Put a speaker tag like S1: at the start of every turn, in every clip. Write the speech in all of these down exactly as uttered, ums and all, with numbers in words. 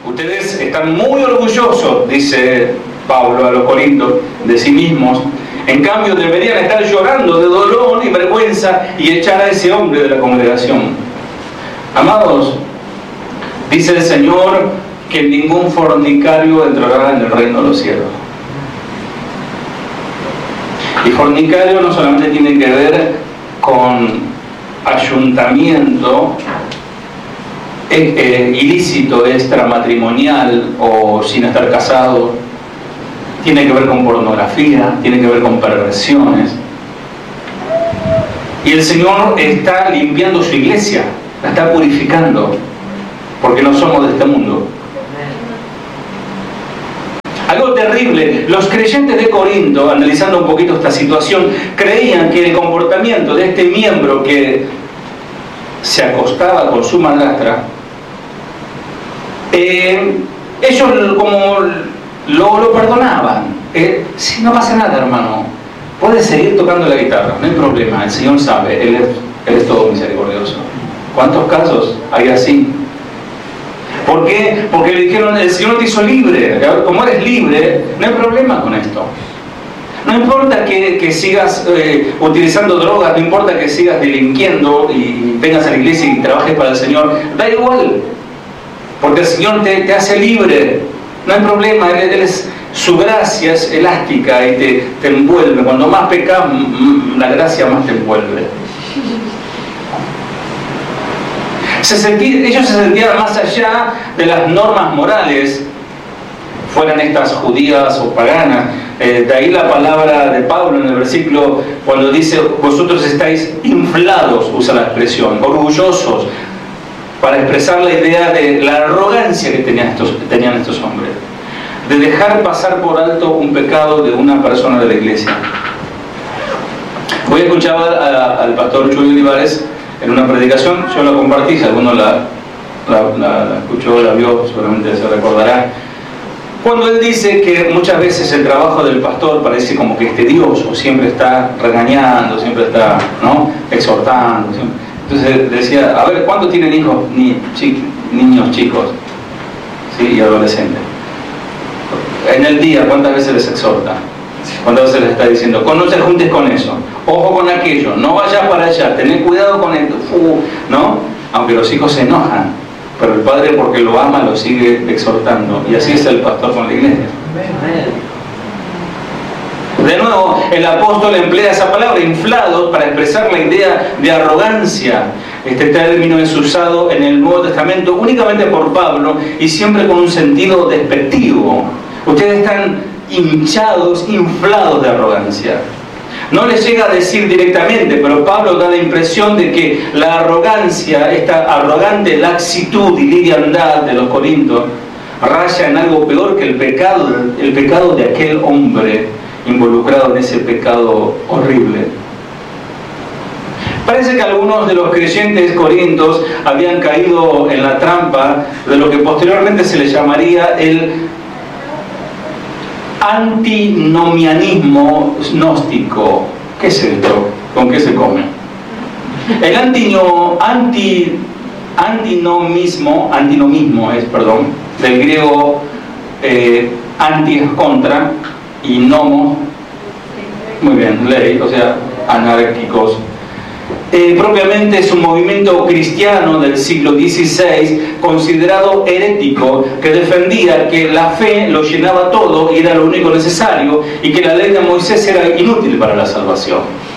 S1: Ustedes están muy orgullosos, dice Pablo a los Corintios, de sí mismos. En cambio, deberían estar llorando de dolor y vergüenza y echar a ese hombre de la congregación. Amados, dice el Señor que ningún fornicario entrará en el reino de los cielos. Y fornicario no solamente tiene que ver con ayuntamiento eh, eh, ilícito, extramatrimonial o sin estar casado. Tiene que ver con pornografía, tiene que ver con perversiones. Y el Señor está limpiando su iglesia, la está purificando, porque no somos de este mundo. Algo terrible, los creyentes de Corinto, analizando un poquito esta situación, creían que el comportamiento de este miembro que se acostaba con su madrastra, eh, ellos como lo, lo perdonaban. Eh, sí, no pasa nada, hermano, puedes seguir tocando la guitarra, no hay problema, el Señor sabe, Él es, Él es todo misericordioso. ¿Cuántos casos hay así? ¿Por qué? Porque le dijeron, el Señor te hizo libre. Como eres libre, no hay problema con esto. No importa que, que sigas eh, utilizando drogas, no importa que sigas delinquiendo y vengas a la iglesia y trabajes para el Señor, da igual. Porque el Señor te, te hace libre. No hay problema, Él, él es, su gracia es elástica y te, te envuelve. Cuando más pecas, la gracia más te envuelve. Se sentí, ellos se sentían más allá de las normas morales, fueran estas judías o paganas. Eh, de ahí la palabra de Pablo en el versículo, cuando dice, vosotros estáis inflados, usa la expresión, orgullosos, para expresar la idea de la arrogancia que tenían estos, tenían estos hombres, de dejar pasar por alto un pecado de una persona de la iglesia. Hoy escuchaba a, al pastor Chuy Olivares en una predicación, yo la compartí, si alguno la, la, la, la escuchó, la vio, seguramente se recordará, cuando él dice que muchas veces el trabajo del pastor parece como que es tedioso, siempre está regañando, siempre está, ¿no?, exhortando. Siempre. Entonces decía, a ver, ¿cuántos tienen hijos, ni, chi, niños chicos, ¿sí?, y adolescentes? En el día, ¿cuántas veces les exhorta? ¿Cuántas veces les está diciendo, no te juntes con eso, ojo con aquello, no vayas para allá, ten cuidado con esto, uh, ¿no? Aunque los hijos se enojan, pero el padre, porque lo ama, lo sigue exhortando, y así es el pastor con la iglesia. De nuevo, el apóstol emplea esa palabra, inflados, para expresar la idea de arrogancia. Este término es usado en el Nuevo Testamento únicamente por Pablo y siempre con un sentido despectivo. Ustedes están hinchados, inflados de arrogancia. No les llega a decir directamente, pero Pablo da la impresión de que la arrogancia, esta arrogante laxitud y liviandad de los corintios, raya en algo peor que el pecado, el pecado de aquel hombre involucrado en ese pecado horrible. Parece que algunos de los creyentes corintios habían caído en la trampa de lo que posteriormente se les llamaría el antinomianismo gnóstico. ¿Qué es esto? ¿Con qué se come? El antino, anti, antinomismo, antinomismo es, perdón, del griego eh, anti es contra y nomo, muy bien, ley, o sea, anárquicos. Eh, propiamente es un movimiento cristiano del siglo dieciséis considerado herético, que defendía que la fe lo llenaba todo y era lo único necesario y que la ley de Moisés era inútil para la salvación.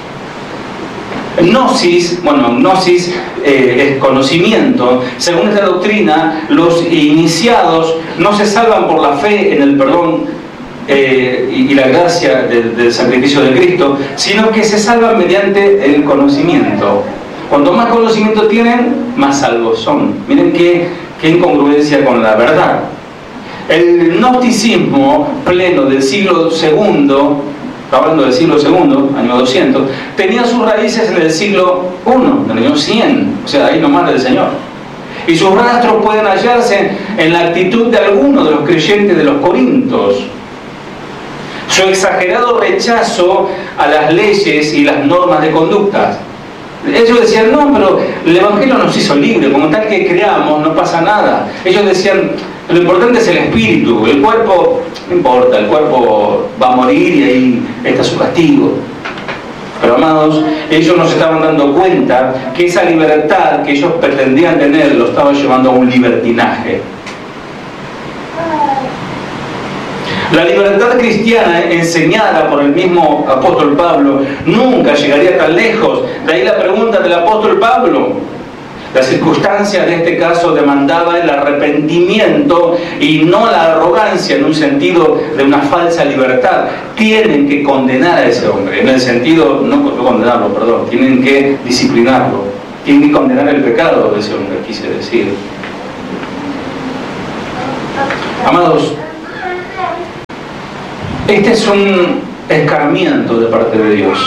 S1: Gnosis, bueno, gnosis eh, es conocimiento. Según esta doctrina, los iniciados no se salvan por la fe en el perdón Eh, y, y la gracia del, del sacrificio de Cristo, sino que se salvan mediante el conocimiento. Cuanto más conocimiento tienen, más salvos son. Miren qué, qué incongruencia con la verdad. El gnosticismo pleno del siglo segundo, hablando del siglo segundo, año doscientos, tenía sus raíces en el siglo primero, en el año cien, o sea, ahí nomás del Señor. Y sus rastros pueden hallarse en la actitud de algunos de los creyentes de los Corintios. Su exagerado rechazo a las leyes y las normas de conducta. Ellos decían, no, pero el Evangelio nos hizo libres, como tal que creamos, no pasa nada. Ellos decían, lo importante es el espíritu, el cuerpo, no importa, el cuerpo va a morir y ahí está su castigo. Pero amados, ellos no se estaban dando cuenta que esa libertad que ellos pretendían tener lo estaba llevando a un libertinaje. La libertad cristiana enseñada por el mismo apóstol Pablo nunca llegaría tan lejos. De ahí la pregunta del apóstol Pablo. La circunstancia de este caso demandaba el arrepentimiento y no la arrogancia en un sentido de una falsa libertad. Tienen que condenar a ese hombre, en el sentido, no condenarlo, perdón, tienen que disciplinarlo, tienen que condenar el pecado de ese hombre, quise decir. Amados, este es un escarmiento de parte de Dios.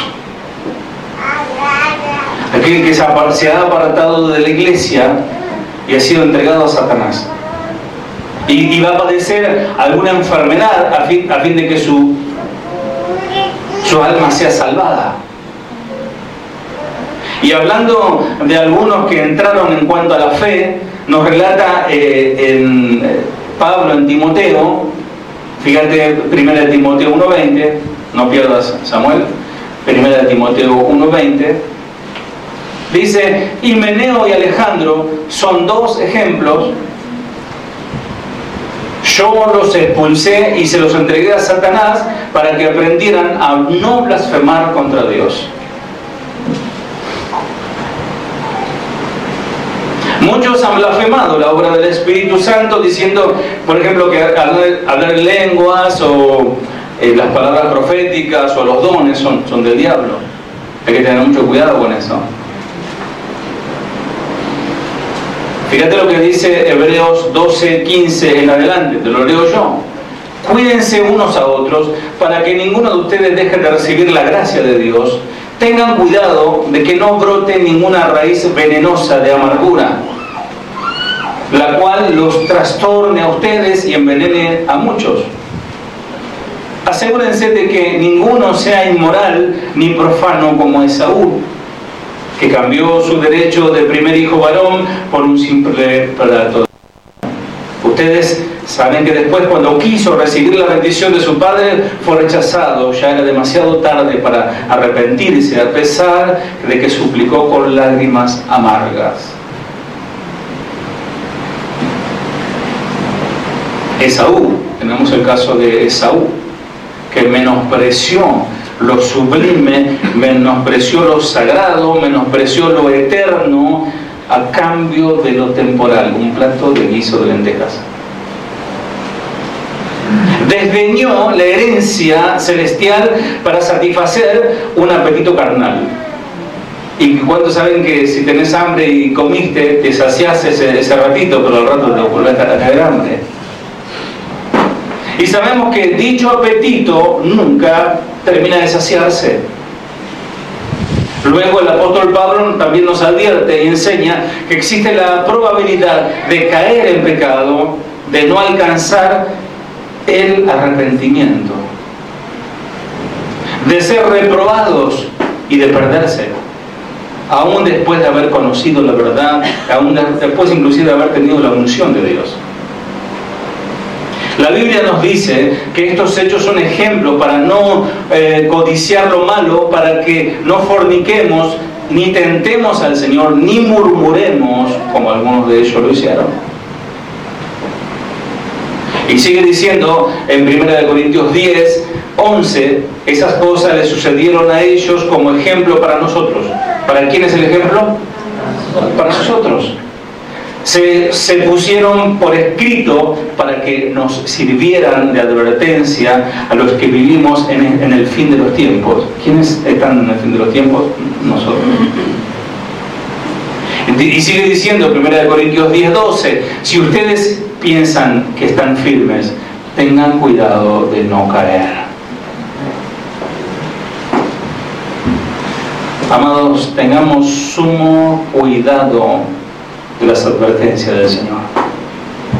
S1: Aquel que se ha apartado de la iglesia y ha sido entregado a Satanás. Y, y va a padecer alguna enfermedad a fin, a fin de que su, su alma sea salvada. Y hablando de algunos que entraron en cuanto a la fe, nos relata eh, en eh, Pablo en Timoteo, fíjate, primera de Timoteo uno veinte, no pierdas Samuel, primera de Timoteo uno veinte, dice, Himeneo y Alejandro son dos ejemplos. Yo los expulsé y se los entregué a Satanás para que aprendieran a no blasfemar contra Dios. Muchos han blasfemado la obra del Espíritu Santo diciendo, por ejemplo, que hablar, hablar en lenguas o eh, las palabras proféticas o los dones son, son del diablo. Hay que tener mucho cuidado con eso. Fíjate lo que dice Hebreos doce, quince en adelante, te lo leo yo. Cuídense unos a otros para que ninguno de ustedes deje de recibir la gracia de Dios. Tengan cuidado de que no brote ninguna raíz venenosa de amargura, la cual los trastorne a ustedes y envenene a muchos. Asegúrense de que ninguno sea inmoral ni profano como Esaú, que cambió su derecho de primer hijo varón por un simple plato. Ustedes saben que después, cuando quiso recibir la bendición de su padre, fue rechazado. Ya era demasiado tarde para arrepentirse, a pesar de que suplicó con lágrimas amargas. Esaú, tenemos el caso de Esaú, que menospreció lo sublime, menospreció lo sagrado, menospreció lo eterno a cambio de lo temporal, un plato de guiso de lentejas. Desdeñó la herencia celestial para satisfacer un apetito carnal. Y cuántos saben que si tenés hambre y comiste, te saciás ese, ese ratito, pero al rato te volvés a tener hambre. Y sabemos que dicho apetito nunca termina de saciarse. Luego el apóstol Pablo también nos advierte y enseña que existe la probabilidad de caer en pecado, de no alcanzar el arrepentimiento, de ser reprobados y de perderse, aún después de haber conocido la verdad, aún después inclusive de haber tenido la unción de Dios. La Biblia nos dice que estos hechos son ejemplos para no eh, codiciar lo malo, para que no forniquemos, ni tentemos al Señor, ni murmuremos, como algunos de ellos lo hicieron. Y sigue diciendo en primera de Corintios diez, once, esas cosas le sucedieron a ellos como ejemplo para nosotros. ¿Para quién es el ejemplo? Para nosotros. Se, se pusieron por escrito para que nos sirvieran de advertencia a los que vivimos en el, en el fin de los tiempos. ¿Quiénes están en el fin de los tiempos? Nosotros. Y sigue diciendo, primera de Corintios diez, doce, si ustedes piensan que están firmes, tengan cuidado de no caer. Amados, tengamos sumo cuidado de las advertencias del Señor,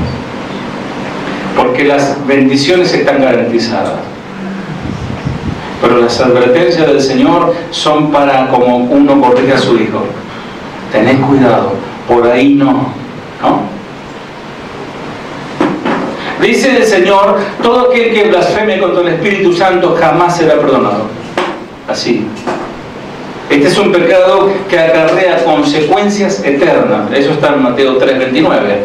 S1: porque las bendiciones están garantizadas. Pero las advertencias del Señor son para como uno corrige a su hijo. Tened cuidado, por ahí no, ¿no? Dice el Señor, todo aquel que blasfeme contra el Espíritu Santo jamás será perdonado. Así. Este es un pecado que acarrea consecuencias eternas. Eso está en Mateo tres veintinueve.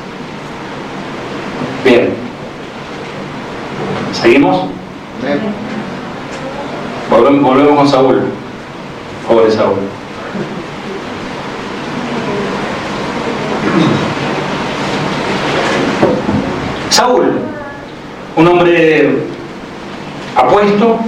S1: Bien. ¿Seguimos? Volvemos, volvemos con Saúl. Pobre Saúl. Saúl, un hombre apuesto,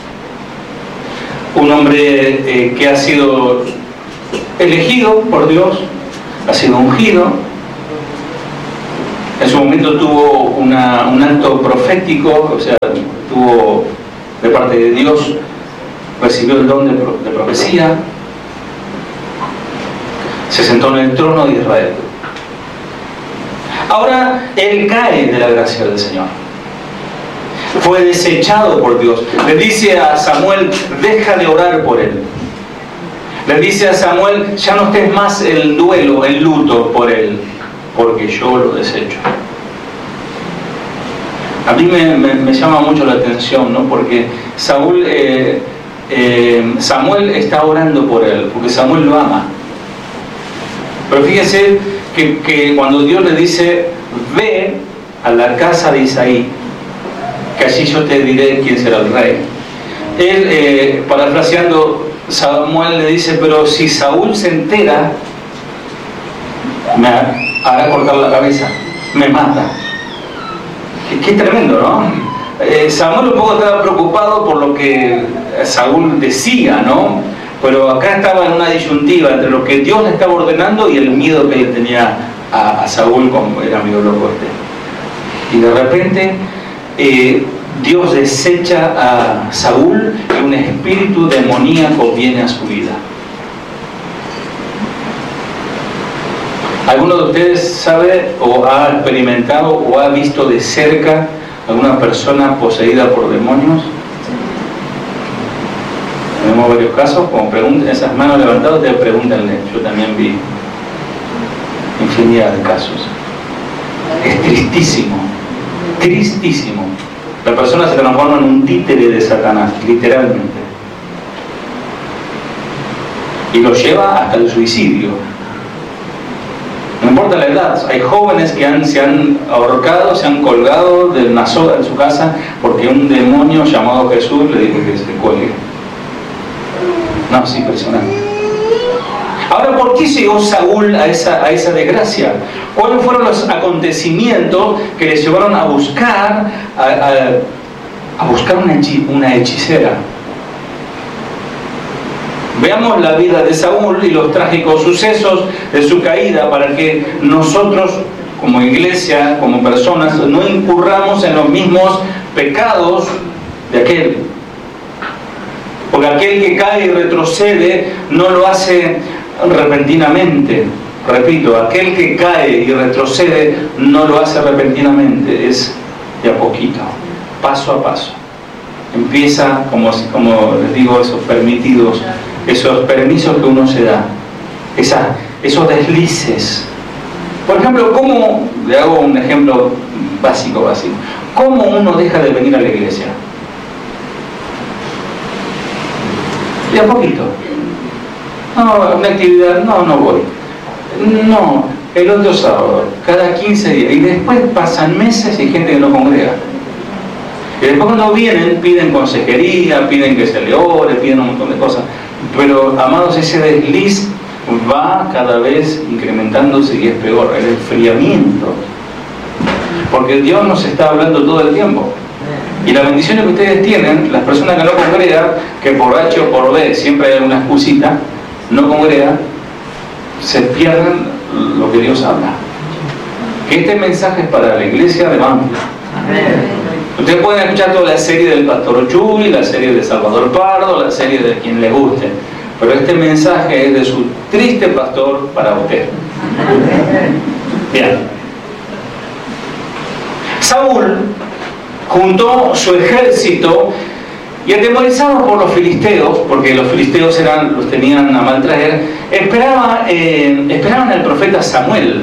S1: un hombre eh, que ha sido elegido por Dios, ha sido ungido. En su momento tuvo una, un acto profético, o sea, tuvo de parte de Dios, recibió el don de, de profecía, se sentó en el trono de Israel. Ahora él cae de la gracia del Señor. Fue desechado por Dios. Le dice a Samuel, deja de orar por él. Le dice a Samuel, ya no estés más en duelo, en luto por él, porque yo lo desecho. A mí me, me, me llama mucho la atención, ¿no? Porque Saúl, eh, eh, Samuel está orando por él, porque Samuel lo ama. Pero fíjese que, que cuando Dios le dice, ve a la casa de Isaí, que allí yo te diré quién será el rey. Él, eh, parafraseando, Samuel le dice, pero si Saúl se entera, me hará cortar la cabeza, me mata. Qué, qué tremendo, ¿no? Eh, Samuel un poco estaba preocupado por lo que Saúl decía, ¿no? Pero acá estaba en una disyuntiva entre lo que Dios le estaba ordenando y el miedo que le tenía a, a Saúl, como era amigo loco este. Y de repente eh, Dios desecha a Saúl y un espíritu demoníaco viene a su vida. ¿Alguno de ustedes sabe o ha experimentado o ha visto de cerca alguna persona poseída por demonios? Tenemos varios casos, como preguntan, esas manos levantadas, te pregúntenle. Yo también vi infinidad de casos. Es tristísimo, tristísimo. La persona se transforma en un títere de Satanás, literalmente. Y lo lleva hasta el suicidio. No importa la edad, hay jóvenes que han, se han ahorcado, se han colgado de una soga en su casa porque un demonio llamado Jesús le dijo que se cuelgue. No, es impresionante. Ahora, ¿por qué llegó Saúl a esa, a esa desgracia? ¿Cuáles fueron los acontecimientos que le llevaron a buscar a, a, a buscar una, una hechicera? Veamos la vida de Saúl y los trágicos sucesos de su caída para que nosotros, como iglesia, como personas, no incurramos en los mismos pecados de aquel. Porque aquel que cae y retrocede no lo hace repentinamente. Repito, aquel que cae y retrocede no lo hace repentinamente, es de a poquito, paso a paso. Empieza, como, como les digo, esos permitidos, esos permisos que uno se da, esa, esos deslices. Por ejemplo, ¿cómo, le hago un ejemplo básico, básico, cómo uno deja de venir a la iglesia? De a poquito. No, una actividad, no, no voy. No, el otro sábado, cada quince días. Y después pasan meses y hay gente que no congrega. Y después cuando vienen, piden consejería, piden que se le ore, piden un montón de cosas. Pero, amados, ese desliz va cada vez incrementándose y es peor, el enfriamiento. Porque Dios nos está hablando todo el tiempo. Y la bendición que ustedes tienen, las personas que no congregan, que por H o por B siempre hay una excusita, no congregan, se pierden lo que Dios habla. Que este mensaje es para la iglesia de Banfield. Ustedes pueden escuchar toda la serie del Pastor Ochuy, la serie de Salvador Pardo, la serie de quien les guste, pero este mensaje es de su triste pastor para usted. Bien. Saúl juntó su ejército Y atemorizados por los filisteos, porque los filisteos eran, los tenían a mal traer, esperaba, eh, esperaban al profeta Samuel.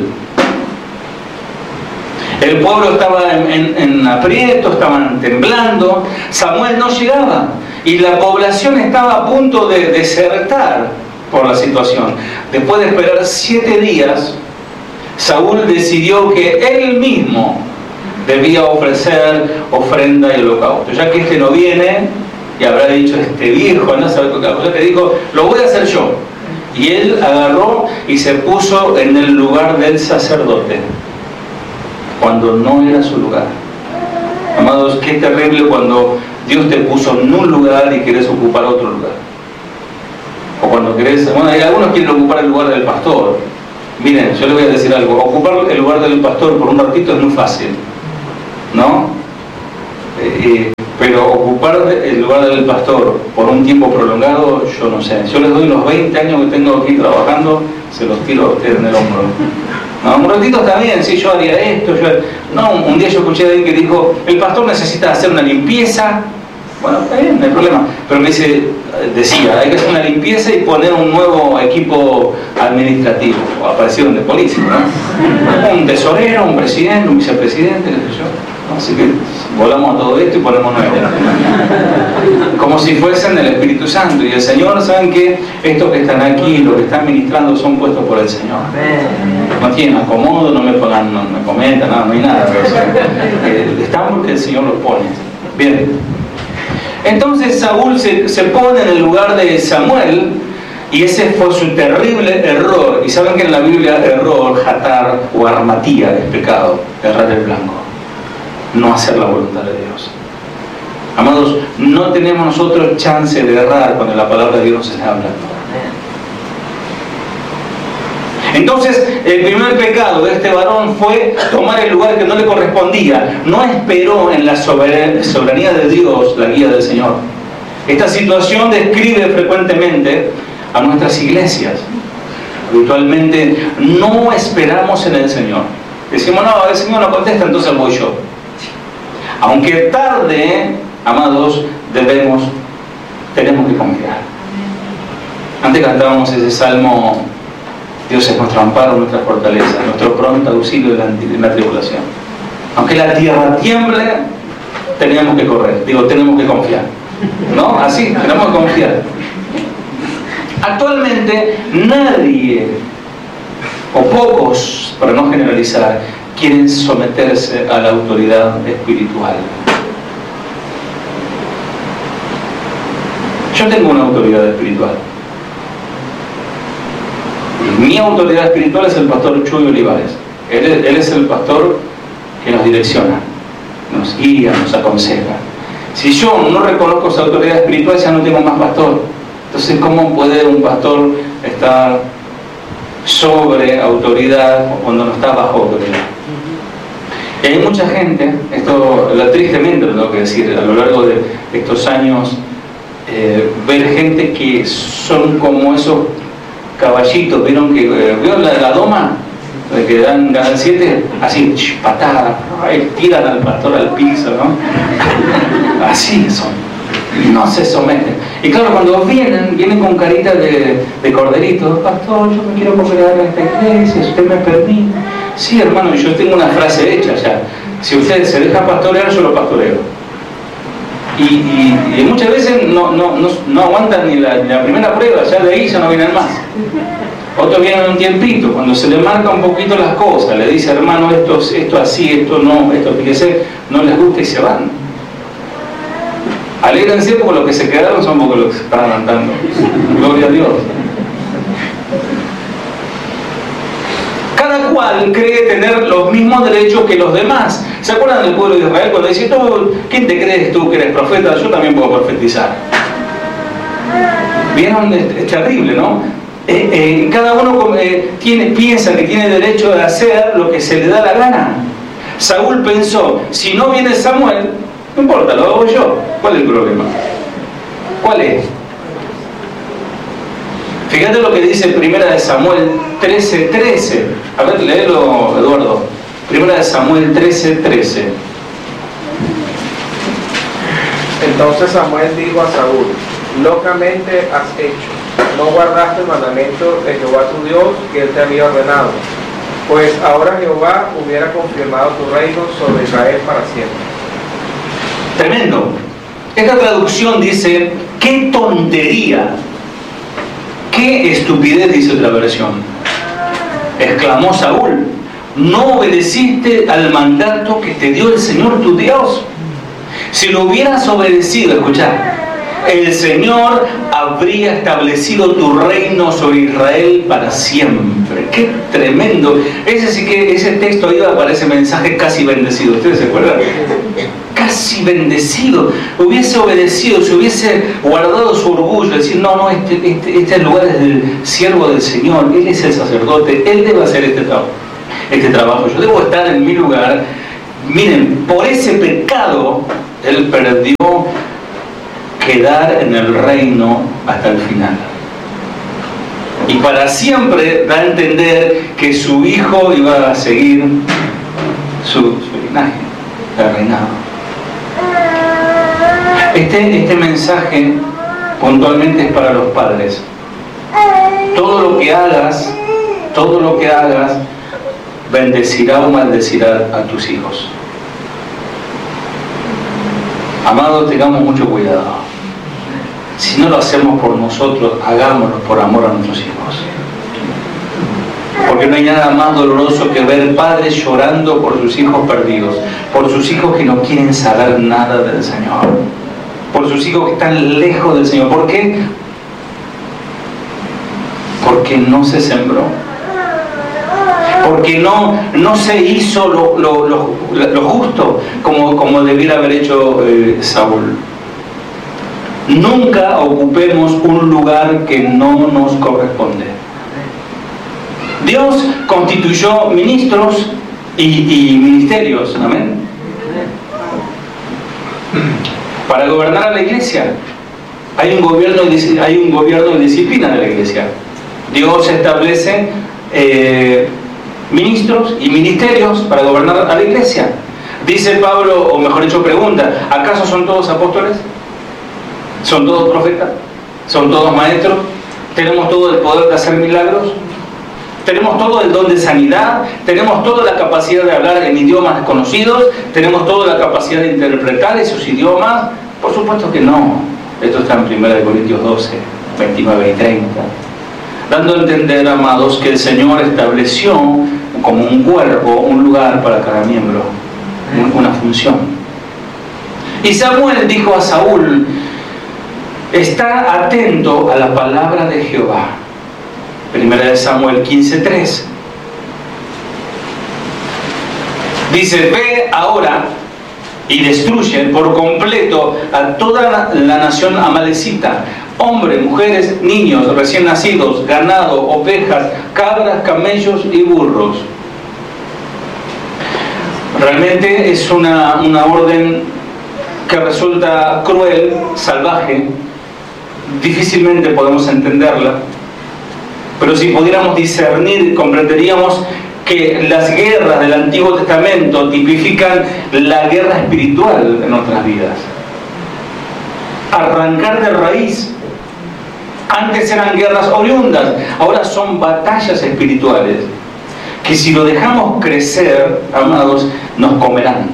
S1: El pueblo estaba en, en, en aprieto, estaban temblando, Samuel no llegaba y la población estaba a punto de desertar por la situación. Después de esperar siete días, Saúl decidió que él mismo debía ofrecer ofrenda y holocausto. Ya que este no viene, y habrá dicho, este viejo, anda a saber qué cosa, que dijo, lo voy a hacer yo. Y él agarró y se puso en el lugar del sacerdote, cuando no era su lugar. Amados, qué terrible cuando Dios te puso en un lugar y querés ocupar otro lugar. O cuando querés, bueno, hay algunos quieren ocupar el lugar del pastor. Miren, yo les voy a decir algo, ocupar el lugar del pastor por un ratito es muy fácil, ¿no? Eh, pero ocupar el lugar del pastor por un tiempo prolongado, yo no sé. Yo les doy los veinte años que tengo aquí trabajando, se los tiro a ustedes en el hombro. No, un ratito está bien, sí, yo haría esto, yo... No, un día yo escuché a alguien que dijo, el pastor necesita hacer una limpieza. Bueno, está bien, no hay problema. Pero me dice, decía, hay que hacer una limpieza y poner un nuevo equipo administrativo. O aparecieron de político, ¿no? Un tesorero, un presidente, un vicepresidente, qué sé yo. Así que volamos a todo esto y ponemos nuevo. Como si fuesen el Espíritu Santo. Y el Señor, ¿saben qué? Estos que están aquí, los que están ministrando, son puestos por el Señor. No tienen acomodo, no me pongan, no me comentan, nada, no hay nada. Pero, o sea, eh, están porque el Señor los pone. Bien. Entonces Saúl se, se pone en el lugar de Samuel, y ese fue su terrible error. Y saben que en la Biblia error, jatar o armatía es pecado, errar el blanco, no hacer la voluntad de Dios. Amados, no tenemos nosotros chance de errar cuando la palabra de Dios nos está hablando. Entonces, el primer pecado de este varón fue tomar el lugar que no le correspondía. No esperó en la soberanía de Dios la guía del Señor. Esta situación describe frecuentemente a nuestras iglesias. Habitualmente no esperamos en el Señor. Decimos, no, el Señor no contesta, entonces voy yo. Aunque tarde, amados, debemos, tenemos que confiar. Antes cantábamos ese salmo, Dios es nuestro amparo, nuestra fortaleza, nuestro pronto auxilio en la tribulación. Aunque la tierra tiemble, tenemos que correr, digo, tenemos que confiar. ¿No? Así, tenemos que confiar. Actualmente, nadie, o pocos, para no generalizar, quieren someterse a la autoridad espiritual. Yo tengo una autoridad espiritual. Mi autoridad espiritual es el pastor Chuy Olivares. Él es, él es el pastor que nos direcciona, nos guía, nos aconseja. Si yo no reconozco esa autoridad espiritual, ya no tengo más pastor. Entonces, ¿cómo puede un pastor estar sobre autoridad cuando no está bajo autoridad? Y hay mucha gente, esto tristemente lo tengo que decir, a lo largo de estos años, eh, ver gente que son como esos caballitos, ¿vieron que eh, ¿vieron la, la doma? De que dan, ganan siete, así, patada, tiran al pastor al piso, ¿no? Así son, no se someten. Y claro, cuando vienen, vienen con carita de, de corderito, pastor, yo me quiero congregar en esta iglesia, si usted me permite. Sí, hermano, yo tengo una frase hecha ya. Si usted se deja pastorear, yo lo pastoreo. Y, y, y muchas veces no, no, no, no aguantan ni la, ni la primera prueba, ya de ahí ya no vienen más. Otros vienen un tiempito, cuando se le marca un poquito las cosas, le dice, hermano, esto, esto así, esto no, esto fíjese, no les gusta y se van. Alégrense porque los que se quedaron son porque los que se están adelantando. Gloria a Dios. Cada cual cree tener los mismos derechos que los demás. ¿Se acuerdan del pueblo de Israel cuando dice, ¿quién te crees tú que eres profeta? Yo también puedo profetizar. ¿Vieron? Es terrible, ¿no? Eh, eh, cada uno eh, tiene, piensa que tiene derecho de hacer lo que se le da la gana. Saúl pensó, si no viene Samuel, no importa, lo hago yo. ¿Cuál es el problema? ¿Cuál es? Fíjate lo que dice Primera de Samuel trece, trece. A ver, léelo, Eduardo. Primera de Samuel trece, trece.
S2: Entonces Samuel dijo a Saúl: locamente has hecho, no guardaste el mandamiento de Jehová tu Dios que él te había ordenado, pues ahora Jehová hubiera confirmado tu reino sobre Israel para siempre.
S1: Tremendo. Esta traducción dice: ¡qué tontería! ¡Qué estupidez!, dice otra versión. Exclamó Saúl: no obedeciste al mandato que te dio el Señor tu Dios. Si lo hubieras obedecido, escuchad, el Señor habría establecido tu reino sobre Israel para siempre. ¡Qué tremendo! Ese sí que, ese texto iba para ese mensaje casi bendecido. ¿Ustedes se acuerdan? Casi bendecido. Hubiese obedecido, se hubiese guardado su orgullo, decir: no, no, este, este, este lugar es del siervo del Señor, Él es el sacerdote, Él debe hacer este trabajo. Este trabajo, yo debo estar en mi lugar. Miren, por ese pecado él perdió quedar en el reino hasta el final, y para siempre da a entender que su hijo iba a seguir su, su linaje de reinado. Este, este mensaje puntualmente es para los padres. Todo lo que hagas, todo lo que hagas bendecirá o maldecirá a tus hijos. Amados, tengamos mucho cuidado. Si no lo hacemos por nosotros, hagámoslo por amor a nuestros hijos. Porque no hay nada más doloroso que ver padres llorando por sus hijos perdidos, por sus hijos que no quieren saber nada del Señor, por sus hijos que están lejos del Señor. ¿Por qué? Porque no se sembró. Porque no, no se hizo lo, lo, lo, lo justo como, como debiera haber hecho eh, Saúl. Nunca ocupemos un lugar que no nos corresponde. Dios constituyó ministros y, y ministerios, amén, para gobernar a la iglesia. Hay un gobierno, hay un gobierno de disciplina de la iglesia. Dios establece eh, ministros y ministerios para gobernar a la iglesia. Dice Pablo, o mejor dicho pregunta: ¿acaso son todos apóstoles? ¿Son todos profetas? ¿Son todos maestros? ¿Tenemos todo el poder de hacer milagros? ¿Tenemos todo el don de sanidad? ¿Tenemos toda la capacidad de hablar en idiomas desconocidos? ¿Tenemos toda la capacidad de interpretar esos idiomas? Por supuesto que no. Esto está en primera Corintios doce, veintinueve y treinta. Dando a entender, amados, que el Señor estableció como un cuerpo, un lugar para cada miembro, una función. Y Samuel dijo a Saúl: está atento a la palabra de Jehová. Primera de Samuel quince tres. Dice: ve ahora y destruye por completo a toda la, la nación amalecita, hombres, mujeres, niños, recién nacidos, ganado, ovejas, cabras, camellos y burros. Realmente es una, una orden que resulta cruel, salvaje. Difícilmente podemos entenderla, pero si pudiéramos discernir, comprenderíamos que las guerras del Antiguo Testamento tipifican la guerra espiritual en nuestras vidas. Arrancar de raíz. Antes eran guerras oriundas, ahora son batallas espirituales, que si lo dejamos crecer, amados, nos comerán.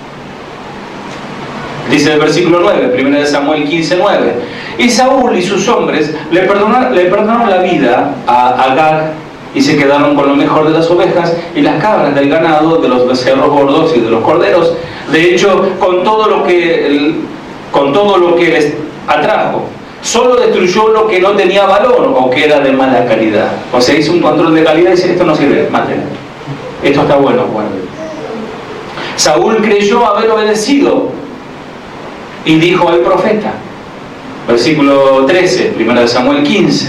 S1: Dice el versículo nueve, primera de Samuel quince nueve. Y Saúl y sus hombres le perdonaron, le perdonaron la vida a Agag, y se quedaron con lo mejor de las ovejas y las cabras del ganado, de los becerros gordos y de los corderos. De hecho, con todo lo que, con todo lo que les atrajo, solo destruyó lo que no tenía valor o que era de mala calidad. O sea, hizo un control de calidad y dice: esto no sirve, mátenlo. Esto está bueno, guarden. Saúl creyó haber obedecido y dijo al profeta, versículo trece, primera de Samuel quince.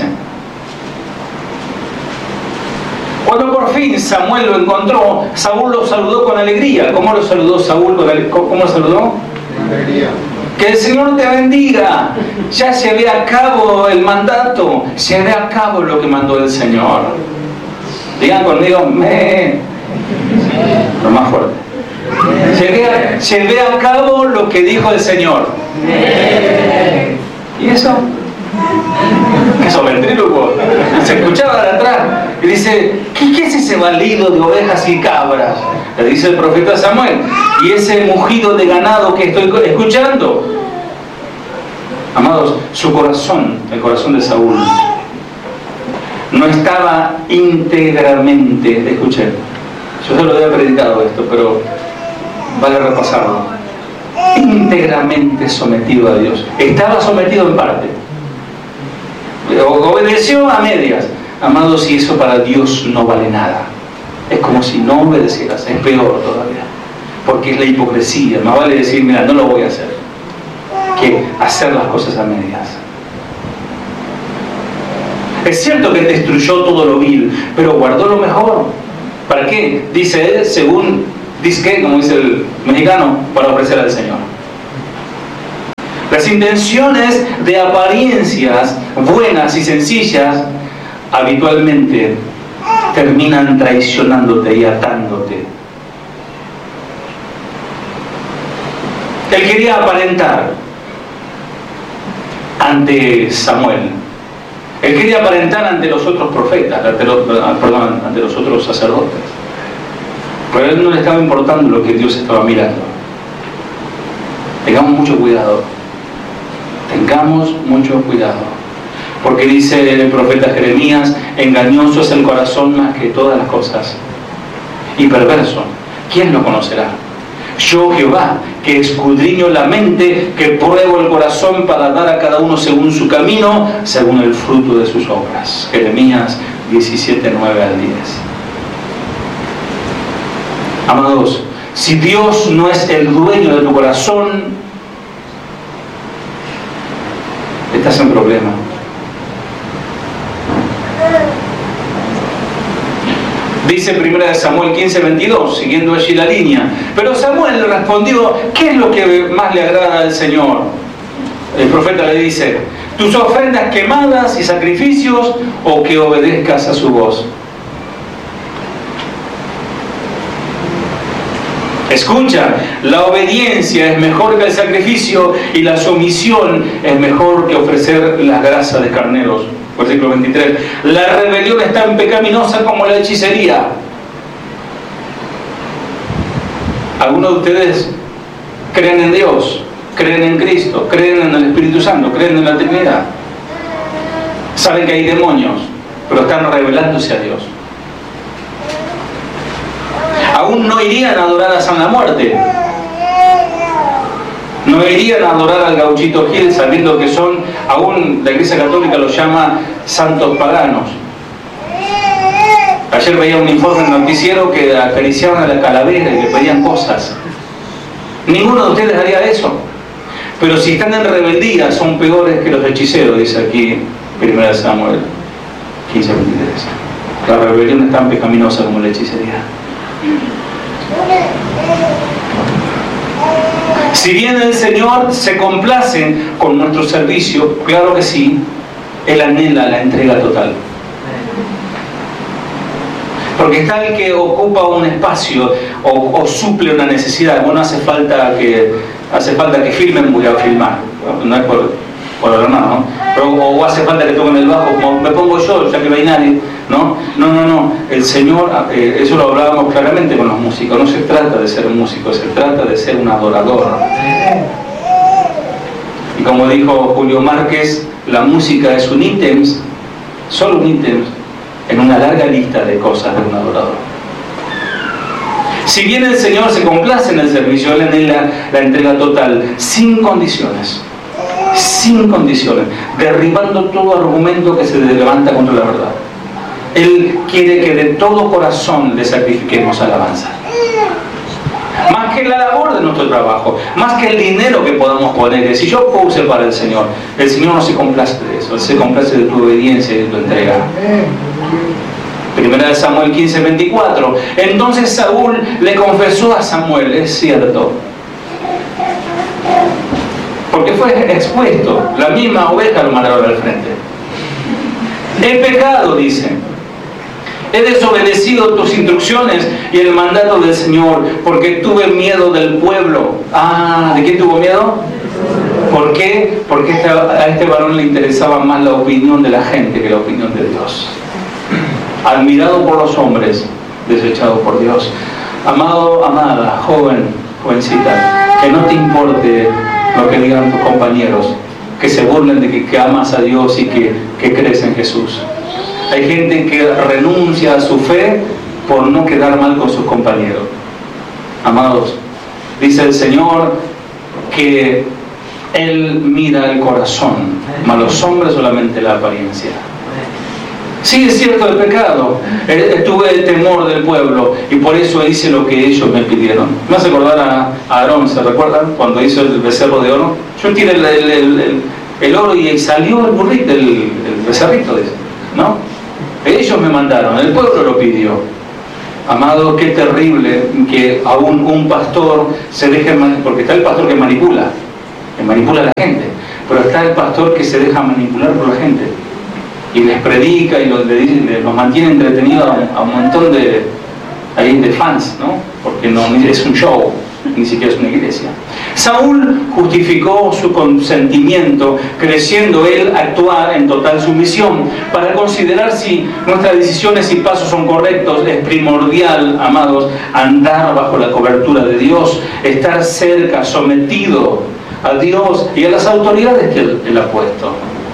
S1: Cuando por fin Samuel lo encontró, Saúl lo saludó con alegría. ¿Cómo lo saludó Saúl? ¿Cómo lo saludó?
S2: Alegría.
S1: Que el Señor te bendiga. Ya se ve a cabo el mandato, se ve a cabo lo que mandó el Señor. Digan conmigo: me. Lo más fuerte. Se ve, a, se ve a cabo lo que dijo el Señor. ¿Y eso? Eso ventríloco. Se escuchaba de atrás y dice: ¿qué, ¿qué es ese balido de ovejas y cabras? Le dice el profeta Samuel. ¿Y ese mugido de ganado que estoy escuchando? Amados, su corazón, el corazón de Saúl, no estaba íntegramente, escuchen, yo se lo había predicado esto, pero vale repasarlo, íntegramente sometido a Dios. Estaba sometido en parte, obedeció a medias. Amados, y eso para Dios no vale nada. Es como si no obedecieras, es peor todavía, porque es la hipocresía. Más vale decir: mira, no lo voy a hacer, que hacer las cosas a medias. Es cierto que destruyó todo lo vil, pero guardó lo mejor. ¿Para qué? Dice él, según dice que, como dice el mexicano, para ofrecer al Señor. Las intenciones de apariencias buenas y sencillas habitualmente terminan traicionándote y atándote. Él quería aparentar ante Samuel. Él quería aparentar ante los otros profetas, ante los, perdón, ante los otros sacerdotes. Pero a él no le estaba importando lo que Dios estaba mirando. Tengamos mucho cuidado. Tengamos mucho cuidado. Porque dice el profeta Jeremías: engañoso es el corazón más que todas las cosas, y perverso, ¿quién lo conocerá? Yo, Jehová, que escudriño la mente, que pruebo el corazón para dar a cada uno según su camino, según el fruto de sus obras. Jeremías diecisiete, nueve al diez. Amados, si Dios no es el dueño de tu corazón, estás en problema. Dice primera de Samuel quince, veintidós, siguiendo allí la línea. Pero Samuel le respondió: ¿qué es lo que más le agrada al Señor? El profeta le dice: tus ofrendas quemadas y sacrificios, o que obedezcas a su voz. Escucha, la obediencia es mejor que el sacrificio, y la sumisión es mejor que ofrecer las grasas de carneros. Versículo veintitrés. La rebelión es tan pecaminosa como la hechicería. ¿Algunos de ustedes creen en Dios? ¿Creen en Cristo? ¿Creen en el Espíritu Santo? ¿Creen en la Trinidad? Saben que hay demonios, pero están rebelándose a Dios. Aún no irían a adorar a San la Muerte. No irían a adorar al Gauchito Gil, sabiendo que son, aún la Iglesia Católica los llama santos paganos. Ayer veía un informe en el noticiero que acariciaban a la calavera y le pedían cosas. Ninguno de ustedes haría eso. Pero si están en rebeldía, son peores que los hechiceros, dice aquí primera de Samuel quince, veintitrés. La rebelión es tan pecaminosa como la hechicería. Si bien el Señor se complace con nuestro servicio, claro que sí, Él anhela la entrega total. Porque está el que ocupa un espacio o, o suple una necesidad. Bueno, hace falta que hace falta que filmen, voy a filmar. No es por, por hablar nada, ¿no? Pero, o, o hace falta que toquen el bajo, como me pongo yo, ya que no hay nadie, ¿no? No, no, no. El Señor, eh, eso lo hablábamos claramente con los músicos. No se trata de ser un músico, se trata de ser un adorador. Y como dijo Julio Márquez, la música es un ítem, solo un ítem, en una larga lista de cosas de un adorador. Si bien el Señor se complace en el servicio, Él anhela la entrega total, sin condiciones, sin condiciones, derribando todo argumento que se levanta contra la verdad. Él quiere que de todo corazón le sacrifiquemos alabanza. Más que la labor de nuestro trabajo, más que el dinero que podamos poner, si yo puse para el Señor, el Señor no se complace de eso, Él se complace de tu obediencia y de tu entrega. Primera de Samuel quince, veinticuatro. Entonces Saúl le confesó a Samuel: es cierto, porque fue expuesto, la misma oveja lo mandaron al frente. He pecado, dice. He desobedecido tus instrucciones y el mandato del Señor, porque tuve miedo del pueblo. Ah, ¿de quién tuvo miedo? ¿Por qué? Porque a este varón le interesaba más la opinión de la gente que la opinión de Dios. Admirado por los hombres, desechado por Dios. Amado, amada, joven, jovencita, que no te importe lo que digan tus compañeros, que se burlen de que, que amas a Dios y que, que crees en Jesús. Hay gente que renuncia a su fe por no quedar mal con sus compañeros. Amados, dice el Señor que Él mira el corazón, mas los hombres solamente la apariencia. Sí, es cierto el pecado. Eh, tuve el temor del pueblo y por eso hice lo que ellos me pidieron. Me hace acordar a, a Aarón, ¿se recuerdan? Cuando hizo el becerro de oro. Yo tiré el, el, el, el, el oro y salió el burrito, el, el becerrito, ¿no? Ellos me mandaron, el pueblo lo pidió. Amado, qué terrible que aún un pastor se deje, porque está el pastor que manipula, que manipula a la gente, pero está el pastor que se deja manipular por la gente y les predica y los, les, los mantiene entretenidos a, a un montón de, ahí de fans, ¿no? Porque no es un show, ni siquiera es una iglesia. Saúl justificó su consentimiento, creciendo él actuar en total sumisión. Para considerar si nuestras decisiones y pasos son correctos, es primordial, amados, andar bajo la cobertura de Dios, estar cerca, sometido a Dios y a las autoridades que Él, él ha puesto,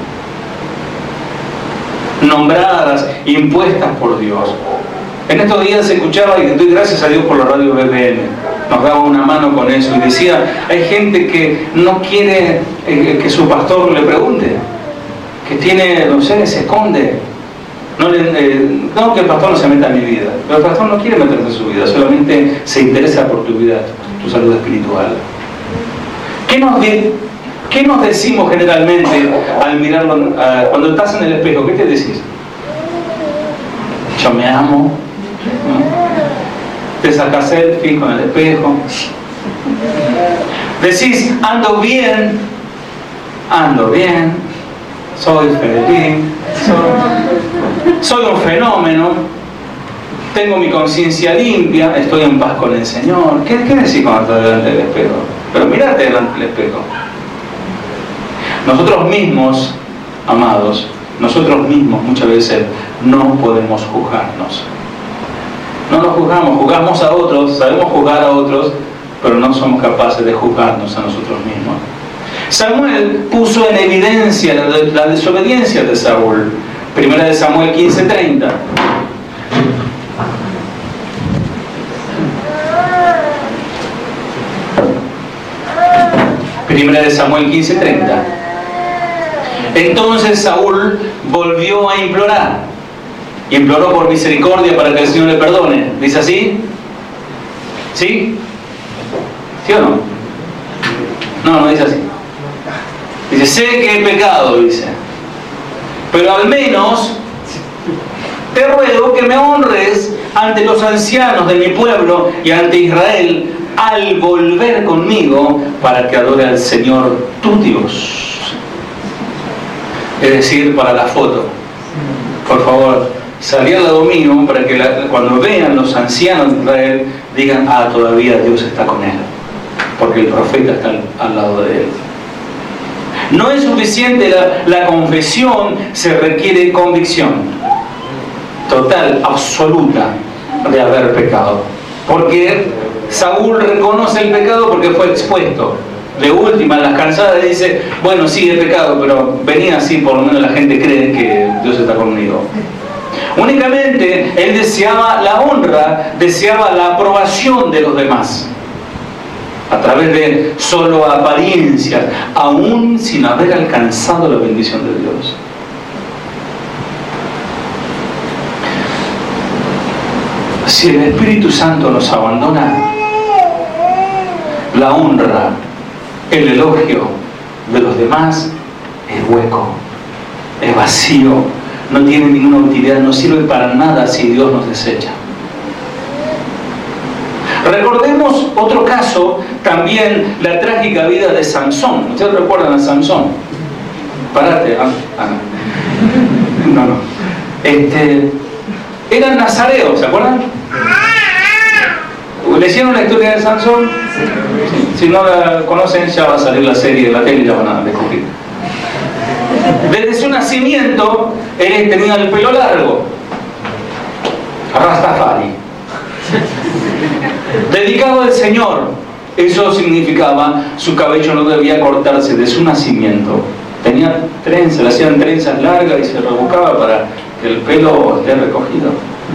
S1: nombradas, impuestas por Dios. En estos días se escuchaba, y doy gracias a Dios por la radio B B N, nos daba una mano con eso, y decía, hay gente que no quiere eh, que su pastor le pregunte, que tiene, no sé, se esconde, no, le, eh, no que el pastor no se meta en mi vida, pero el pastor no quiere meterse en su vida, solamente se interesa por tu vida, tu salud espiritual. ¿Qué nos, de, qué nos decimos generalmente al mirarlo, uh, cuando estás en el espejo? ¿Qué te decís? Yo me amo, ¿no? Te sacas selfie con el espejo, decís, ando bien, ando bien, soy feliz, soy, soy un fenómeno, tengo mi conciencia limpia, estoy en paz con el Señor. ¿Qué, qué decís cuando estás delante del espejo? Pero mirate delante del espejo. Nosotros mismos, amados, nosotros mismos muchas veces no podemos juzgarnos. No nos juzgamos, juzgamos a otros, sabemos juzgar a otros, pero no somos capaces de juzgarnos a nosotros mismos. Samuel puso en evidencia la, la desobediencia de Saúl. Primera de Samuel quince treinta. Primera de Samuel quince treinta. Entonces Saúl volvió a implorar. Y imploró por misericordia para que el Señor le perdone. ¿Dice así? ¿Sí? ¿Sí o no? No, no dice así. Dice, sé que he pecado, dice. Pero al menos te ruego que me honres ante los ancianos de mi pueblo y ante Israel al volver conmigo para que adore al Señor tu Dios. Es decir, para la foto. Por favor, salí al lado mío para que la, cuando vean los ancianos de Israel digan, ah, todavía Dios está con él, porque el profeta está al, al lado de él. No es suficiente la, la confesión, se requiere convicción total, absoluta de haber pecado, porque Saúl reconoce el pecado porque fue expuesto. De última, en las cansadas dice, bueno, sí he pecado, pero venía así, por lo menos la gente cree que Dios está conmigo. Únicamente él deseaba la honra, deseaba la aprobación de los demás, a través de solo apariencias, aún sin haber alcanzado la bendición de Dios. Si el Espíritu Santo nos abandona, la honra, el elogio de los demás es hueco, es vacío, no tiene ninguna utilidad, no sirve para nada si Dios nos desecha. Recordemos otro caso, también la trágica vida de Sansón. ¿Ustedes recuerdan a Sansón? Parate, Ana. No, no. Este, era nazareo, ¿se acuerdan? ¿Le hicieron la historia de Sansón? Si no la conocen, ya va a salir la serie de la tele y ya van a descubrir. Desde su nacimiento, él tenía el pelo largo. Rastafari. Dedicado al Señor. Eso significaba, su cabello no debía cortarse de su nacimiento. Tenía trenzas, le hacían trenzas largas y se rebuscaba para que el pelo esté recogido.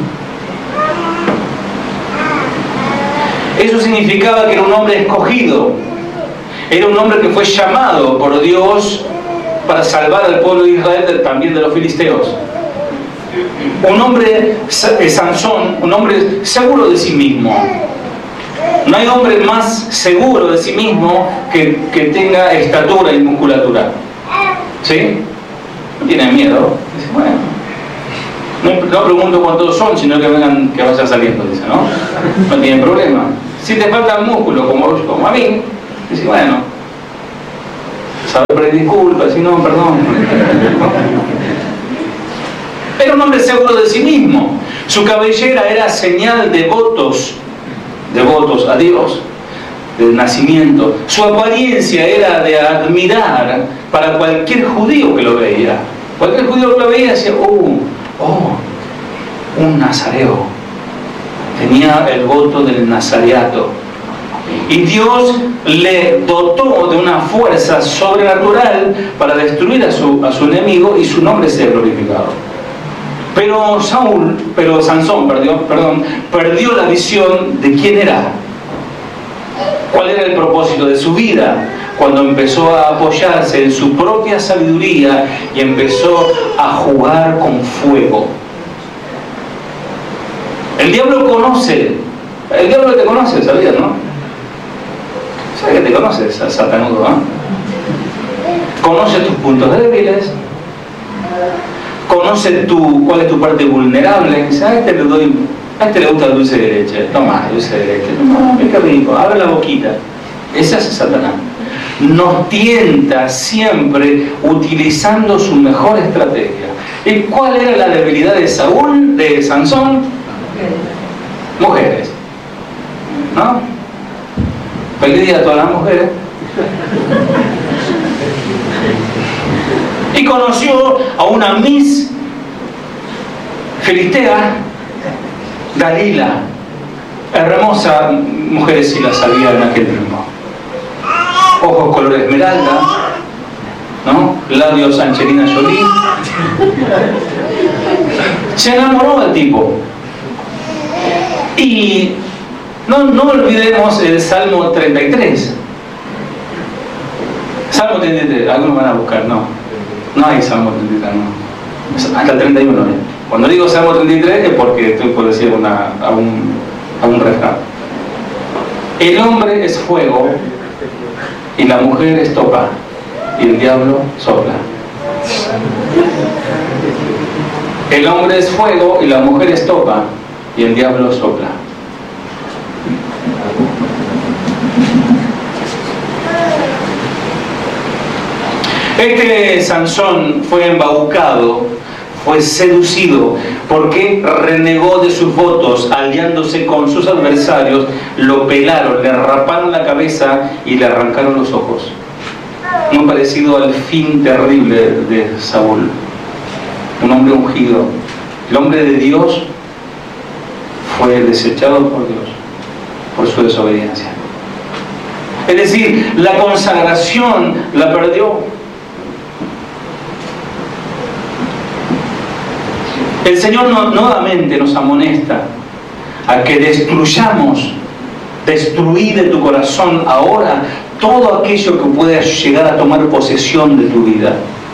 S1: Eso significaba que era un hombre escogido. Era un hombre que fue llamado por Dios para salvar al pueblo de Israel también de los filisteos. Un hombre, Sansón, un hombre seguro de sí mismo. No hay hombre más seguro de sí mismo que, que tenga estatura y musculatura. ¿Sí? No tiene miedo. Dice, bueno, no, no pregunto cuántos son, sino que vengan, que vayan saliendo, dice, ¿no? No tiene problema. Si te falta músculo, como, como a mí, dice, bueno, sabe pedir disculpas, si no, perdón. Era un hombre seguro de sí mismo. Su cabellera era señal de votos, de votos a Dios, del nacimiento. Su apariencia era de admirar para cualquier judío que lo veía. Cualquier judío que lo veía decía, oh, oh, un nazareo. Tenía el voto del nazareato. Y Dios le dotó de una fuerza sobrenatural para destruir a su, a su enemigo y su nombre sea glorificado. Pero Saúl, pero Sansón, perdió, perdón, perdió la visión de quién era. ¿Cuál era el propósito de su vida? Cuando empezó a apoyarse en su propia sabiduría y empezó a jugar con fuego. El diablo conoce, el diablo te conoce, ¿sabías, no? ¿Sabes que te conoces, satanudo, no? Conoce tus puntos débiles, conoce tu, cuál es tu parte vulnerable. Dice, a este le doy, a este le gusta el dulce de leche, toma dulce de leche, toma, qué rico, abre la boquita. Ese es Satanás. Nos tienta siempre utilizando su mejor estrategia. ¿Y cuál era la debilidad de Saúl, de Sansón? Mujeres, ¿no? Feliz día a todas las mujeres. Y conoció a una Miss Filistea, Dalila, hermosa, mujeres si la sabían en aquel tiempo. Ojos color esmeralda, ¿no? Labios Angelina Jolie. Se enamoró del tipo. Y no, no olvidemos el Salmo treinta y tres. Salmo treinta y tres, algunos van a buscar, no. No hay Salmo treinta y tres, no. Hasta el treinta y uno. ¿eh? Cuando digo Salmo treinta y tres es porque estoy por decir una, a un, a un refrán. El hombre es fuego y la mujer es topa y el diablo sopla. El hombre es fuego y la mujer es topa y el diablo sopla. Este Sansón fue embaucado, fue seducido, porque renegó de sus votos, aliándose con sus adversarios, lo pelaron, le raparon la cabeza y le arrancaron los ojos. Muy parecido al fin terrible de Saúl, un hombre ungido. El hombre de Dios fue desechado por Dios por su desobediencia. Es decir, la consagración la perdió. El Señor no, nuevamente nos amonesta a que destruyamos, destruir de tu corazón ahora todo aquello que pueda llegar a tomar posesión de tu vida.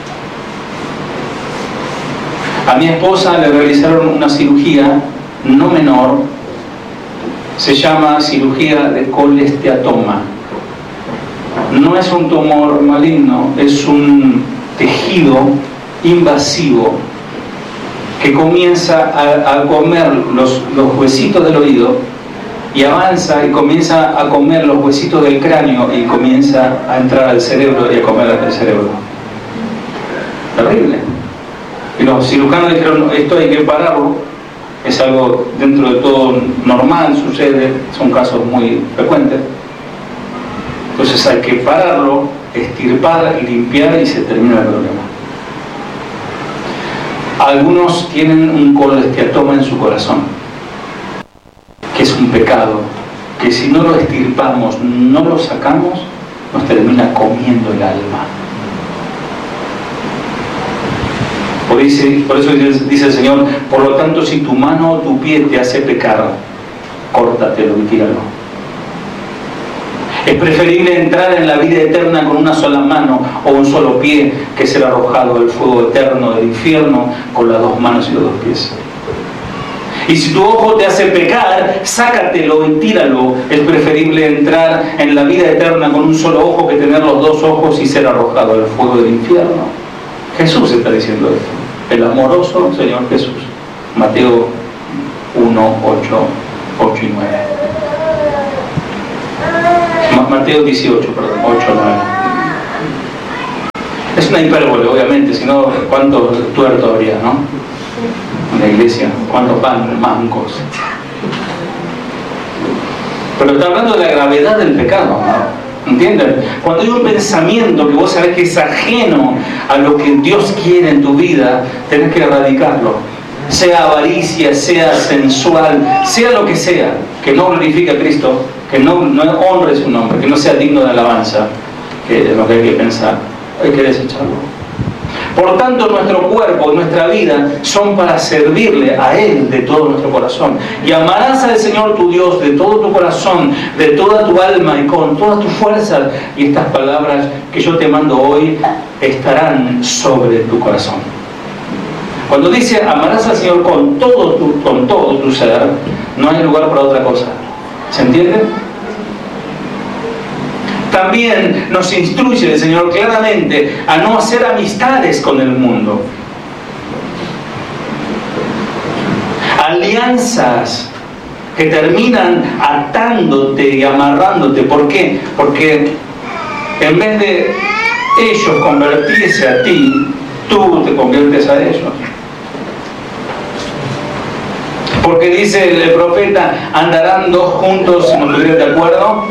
S1: A mi esposa le realizaron una cirugía no menor, se llama cirugía de colesteatoma. No es un tumor maligno, es un tejido invasivo que comienza a, a comer los, los huesitos del oído y avanza y comienza a comer los huesitos del cráneo y comienza a entrar al cerebro y a comer el cerebro. Terrible. Y los cirujanos dijeron, esto hay que pararlo, es algo dentro de todo normal, sucede, son casos muy frecuentes. Entonces hay que pararlo, extirpar, limpiar y se termina el problema. Algunos tienen un colesteatoma en su corazón, que es un pecado, que si no lo extirpamos, no lo sacamos, nos termina comiendo el alma. Por eso, por eso dice el Señor, por lo tanto, si tu mano o tu pie te hace pecar, córtatelo y tíralo. Es preferible entrar en la vida eterna con una sola mano o un solo pie que ser arrojado al fuego eterno del infierno con las dos manos y los dos pies. Y si tu ojo te hace pecar, sácatelo y tíralo. Es preferible entrar en la vida eterna con un solo ojo que tener los dos ojos y ser arrojado al fuego del infierno. Jesús está diciendo esto. El amoroso Señor Jesús. Mateo uno, ocho, ocho y nueve. Mateo dieciocho, perdón, ocho, nueve. Es una hipérbole, obviamente, si no, ¿cuántos tuertos habría, no? En la iglesia, ¿cuántos pan, mancos? Pero está hablando de la gravedad del pecado, ¿no? ¿Entienden? Cuando hay un pensamiento que vos sabés que es ajeno a lo que Dios quiere en tu vida, tenés que erradicarlo. Sea avaricia, sea sensual, sea lo que sea, que no glorifique a Cristo, que no, no honre su nombre, que no sea digno de alabanza, que es lo que hay que pensar, hay que desecharlo. Por tanto, nuestro cuerpo, nuestra vida, son para servirle a Él de todo nuestro corazón. Y amarás al Señor tu Dios de todo tu corazón, de toda tu alma y con todas tus fuerzas. Y estas palabras que yo te mando hoy estarán sobre tu corazón. Cuando dice amarás al Señor con todo tu, con todo tu ser, no hay lugar para otra cosa. ¿Se entiende? También nos instruye el Señor claramente a no hacer amistades con el mundo. Alianzas que terminan atándote y amarrándote. ¿Por qué? Porque en vez de ellos convertirse a ti, tú te conviertes a ellos. Porque dice el profeta, andarán dos juntos si no estuvieran de acuerdo.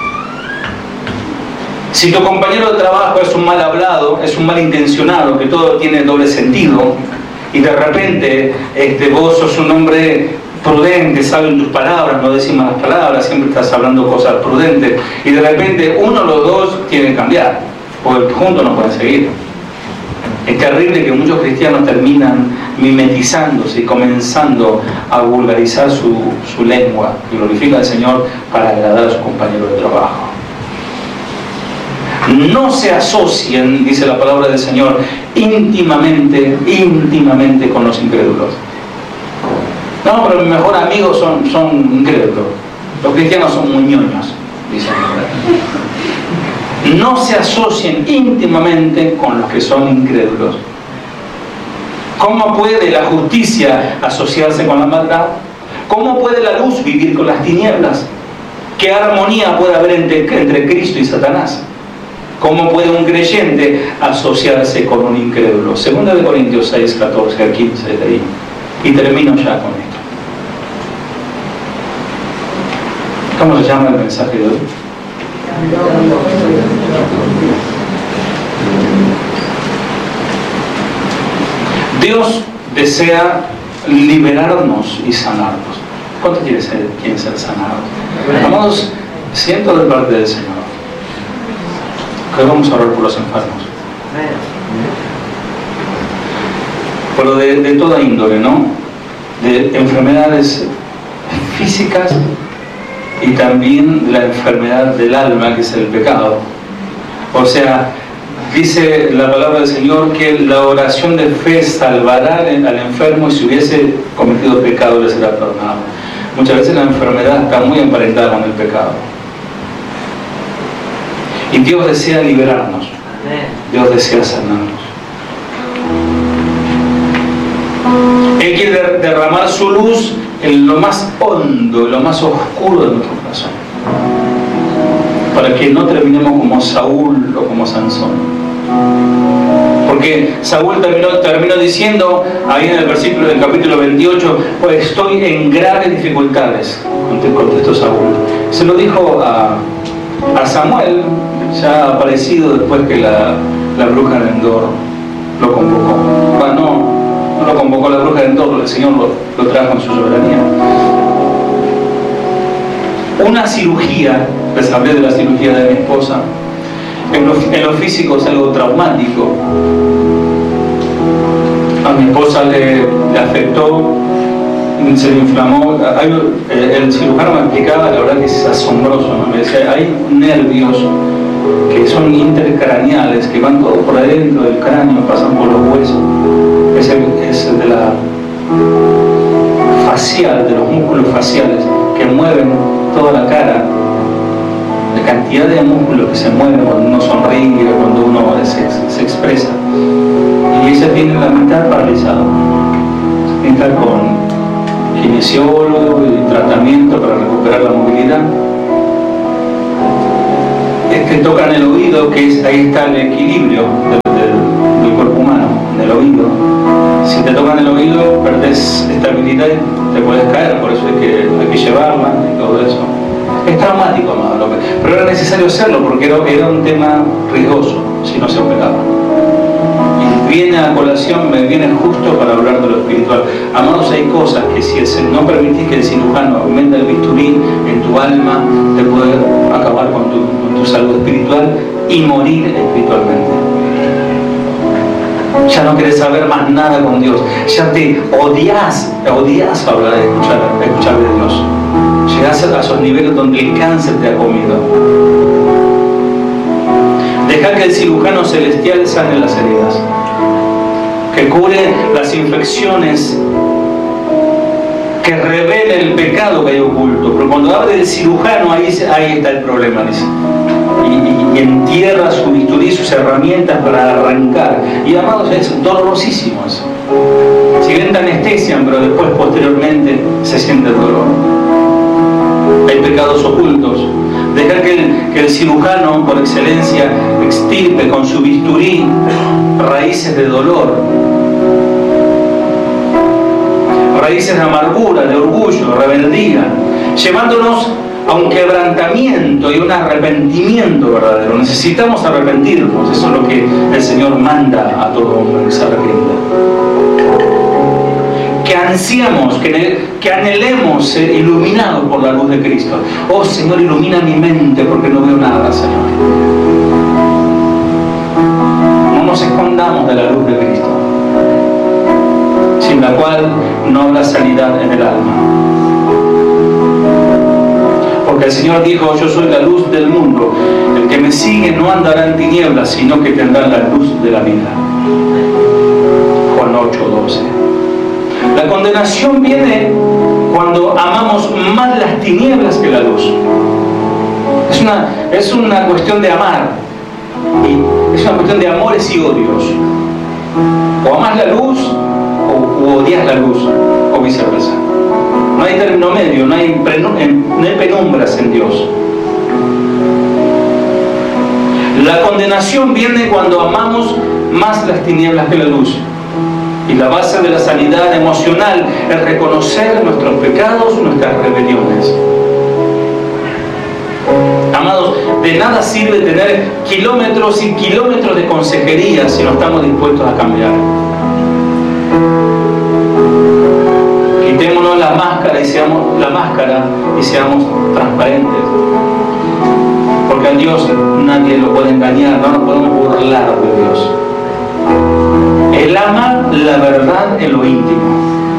S1: Si tu compañero de trabajo es un mal hablado, es un mal intencionado, que todo tiene doble sentido, y de repente este, vos sos un hombre prudente, sabes tus palabras, no decís malas palabras, siempre estás hablando cosas prudentes, y de repente uno o los dos tienen que cambiar, porque juntos no pueden seguir. Es terrible que muchos cristianos terminan mimetizándose y comenzando a vulgarizar su, su lengua, y glorifican al Señor para agradar a su compañero de trabajo. No se asocien, dice la palabra del Señor, íntimamente, íntimamente con los incrédulos. No, pero mis mejores amigos son, son incrédulos. Los cristianos son muy ñoños, dice la palabra. No se asocien íntimamente con los que son incrédulos. ¿Cómo puede la justicia asociarse con la maldad? ¿Cómo puede la luz vivir con las tinieblas? ¿Qué armonía puede haber entre, entre Cristo y Satanás? ¿Cómo puede un creyente asociarse con un incrédulo? Segunda de Corintios seis, catorce al quince de ahí. Y termino ya con esto. ¿Cómo se llama el mensaje de hoy? Dios desea liberarnos y sanarnos. ¿Cuántos quieren ser, quieren ser sanados? Amados, siento de parte del Señor que vamos a orar por los enfermos, pero de, de toda índole, ¿no? De enfermedades físicas y también la enfermedad del alma, que es el pecado. O sea, dice la palabra del Señor que la oración de fe salvará al enfermo, y si hubiese cometido pecado le será perdonado. Muchas veces la enfermedad está muy emparentada con el pecado. Y Dios desea liberarnos. Dios desea sanarnos. Él quiere derramar su luz en lo más hondo, en lo más oscuro de nuestro corazón, para que no terminemos como Saúl o como Sansón. Porque Saúl terminó, terminó diciendo ahí en el versículo del capítulo veintiocho, pues estoy en graves dificultades, contestó Saúl. Se lo dijo a, a Samuel, ya aparecido después que la, la bruja de Endor lo convocó. Bueno, no, no lo convocó la bruja de Endor, el Señor lo, lo trajo en su soberanía. Una cirugía, les hablé de la cirugía de mi esposa, en lo, en lo físico es algo traumático. A mi esposa le, le afectó, se le inflamó. Hay, el cirujano me explicaba, la verdad que es asombroso, ¿no? Me decía, hay nervios que son intercraneales, que van todos por adentro del cráneo, pasan por los huesos. Es el, es el de la facial, de los músculos faciales, que mueven toda la cara. La cantidad de músculos que se mueven cuando uno sonríe, cuando uno se, se expresa. Y ella tiene la mitad paralizada. Tiene que estar con kinesiólogo y tratamiento para recuperar la movilidad. Es que tocan el oído, que es, ahí está el equilibrio del, del, del cuerpo humano, en el oído. Si te tocan el oído, perdés estabilidad y te puedes caer, por eso hay que, hay que llevarla y todo eso. Es traumático, amado, pero era necesario hacerlo porque era, era un tema riesgoso si no se operaba. Y viene a colación, me viene justo para hablar de lo espiritual. Amados, hay cosas que si el, no permitís que el cirujano meta el bisturí en tu alma, te puede acabar con tu, con tu salud espiritual y morir espiritualmente. Ya no querés saber más nada con Dios, ya te odias, odias hablar de escuchar, de escuchar de Dios. Llegás a esos niveles donde el cáncer te ha comido. Deja que el cirujano celestial sane las heridas, que cure las infecciones, que revele el pecado que hay oculto. Pero cuando habla del cirujano, ahí, ahí está el problema, dice. Y, y, y entierra su bisturí, sus herramientas para arrancar. Y amados, es dolorosísimo eso. Si bien te anestesian, pero después posteriormente se siente el dolor. Hay pecados ocultos. Dejar que el, que el cirujano por excelencia extirpe con su bisturí raíces de dolor, raíces de amargura, de orgullo, de rebeldía, llevándonos a un quebrantamiento y un arrepentimiento verdadero. Necesitamos arrepentirnos. Eso es lo que el Señor manda a todo hombre, que se arrepienta. Que ansiamos, que, que anhelemos ser iluminados por la luz de Cristo. Oh Señor, ilumina mi mente porque no veo nada, Señor. No nos escondamos de la luz de Cristo, sin la cual no habrá sanidad en el alma. Porque el Señor dijo, yo soy la luz del mundo. El que me sigue no andará en tinieblas, sino que tendrá la luz de la vida. Juan ocho, doce. La condenación viene cuando amamos más las tinieblas que la luz. Es una, es una cuestión de amar. Y es una cuestión de amores y odios. O amas la luz o, o odias la luz, o viceversa. No hay término medio, no hay, no hay penumbras en Dios. La condenación viene cuando amamos más las tinieblas que la luz. Y la base de la sanidad emocional es reconocer nuestros pecados, nuestras rebeliones. Amados, de nada sirve tener kilómetros y kilómetros de consejería si no estamos dispuestos a cambiar. Quitémonos la máscara y seamos la máscara y seamos transparentes. Porque a Dios nadie lo puede engañar, no nos podemos burlar de Dios. Él ama la verdad en lo íntimo.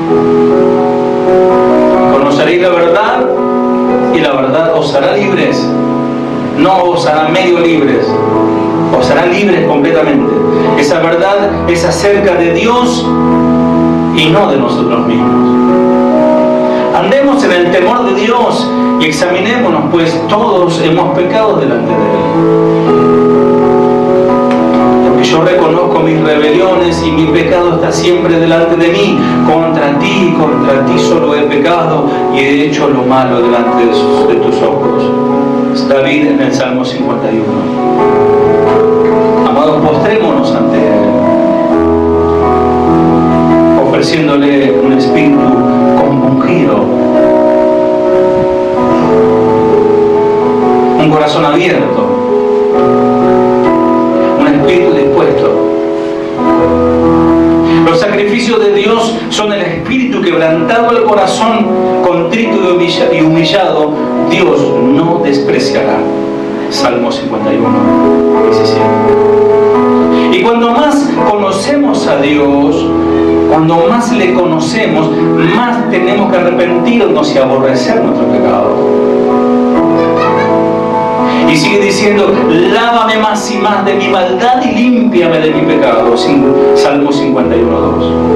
S1: Conoceréis la verdad y la verdad os hará libres. No os hará medio libres, os hará libres completamente. Esa verdad es acerca de Dios y no de nosotros mismos. Andemos en el temor de Dios y examinémonos, pues todos hemos pecado delante de Él. Porque yo reconozco mis rebeliones y mi pecado está siempre delante de mí. Contra ti, contra ti solo he pecado y he hecho lo malo delante de, sus, de tus ojos. Es David en el Salmo cincuenta y uno. Amados, postrémonos ante Él, ofreciéndole un espíritu compungido, un corazón abierto, un espíritu dispuesto. Los sacrificios de Dios son el espíritu quebrantado, el corazón contrito y humillado. Dios no despreciará. Salmo cincuenta y uno, diecisiete. Y cuando más conocemos a Dios, cuando más le conocemos, más tenemos que arrepentirnos y aborrecer nuestro pecado. Y sigue diciendo, lávame más y más de mi maldad y límpiame de mi pecado. Salmo cincuenta y uno, dos.